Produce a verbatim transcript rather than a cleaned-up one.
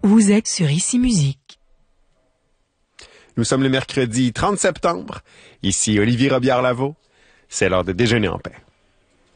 Vous êtes sur Ici Musique. Nous sommes le mercredi trente septembre. Ici Olivier Robillard-Lavaux. C'est l'heure de déjeuner en paix.